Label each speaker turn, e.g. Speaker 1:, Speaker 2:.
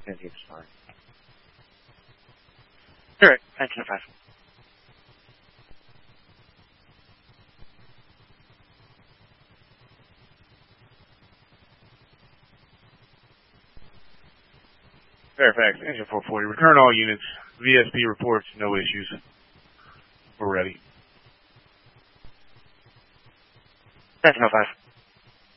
Speaker 1: Transient fine.
Speaker 2: Alright, 1905.
Speaker 3: Fairfax, engine 440. Return all units. VSP reports no issues. We're ready.
Speaker 2: 1905.